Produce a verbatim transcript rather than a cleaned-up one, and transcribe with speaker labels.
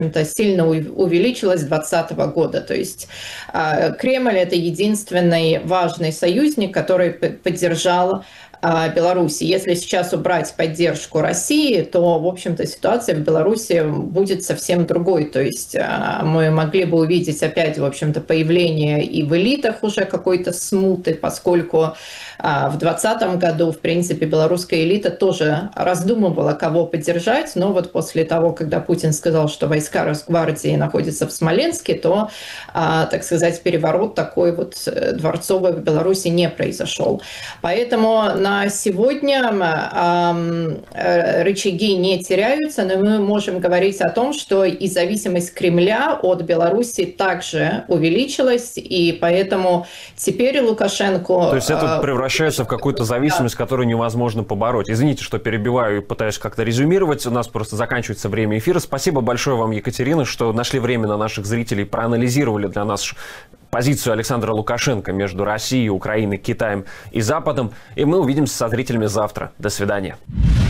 Speaker 1: общем-то, сильно увеличилась с двадцатого года. То есть Кремль – это единственный важный союзник, который поддержал Беларуси. Если сейчас убрать поддержку России, то, в общем-то, ситуация в Беларуси будет совсем другой. То есть мы могли бы увидеть опять, в общем-то, появление и в элитах уже какой-то смуты, поскольку в двадцатом году, в принципе, белорусская элита тоже раздумывала, кого поддержать, но вот после того, когда Путин сказал, что войска Росгвардии находятся в Смоленске, то, так сказать, переворот такой вот дворцовый в Беларуси не произошел. Поэтому на сегодня рычаги не теряются, но мы можем говорить о том, что и зависимость Кремля от Беларуси также увеличилась, и поэтому теперь Лукашенко...
Speaker 2: То есть это превращается в какую-то зависимость, которую невозможно побороть. Извините, что перебиваю и пытаюсь как-то резюмировать. У нас просто заканчивается время эфира. Спасибо большое вам, Екатерина, что нашли время на наших зрителей, проанализировали для нас позицию Александра Лукашенко между Россией, Украиной, Китаем и Западом. И мы увидимся со зрителями завтра. До свидания.